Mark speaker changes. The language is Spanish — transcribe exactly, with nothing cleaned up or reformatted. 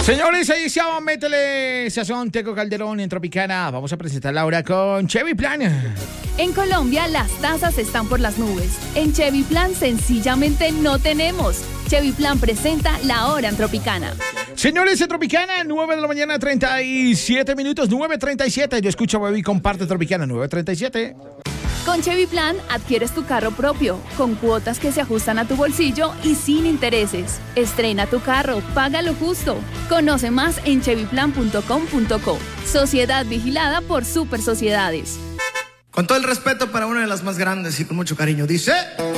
Speaker 1: Señores, edición Métele Sazón Teco Calderón en Tropicana. Vamos a presentarla ahora con Chevy Plan.
Speaker 2: En Colombia las tasas están por las nubes. En Chevy Plan sencillamente no tenemos. Chevy Plan presenta La Hora en Tropicana.
Speaker 1: Señores, en Tropicana, nueve de la mañana, treinta y siete minutos, nueve treinta y siete. Yo escucho, baby, comparte Tropicana, nueve treinta y siete.
Speaker 2: Con Chevy Plan adquieres tu carro propio, con cuotas que se ajustan a tu bolsillo y sin intereses. Estrena tu carro, paga lo justo. Conoce más en chevy plan punto com punto co. Sociedad vigilada por Super Sociedades.
Speaker 3: Con todo el respeto para una de las más grandes y con mucho cariño, dice...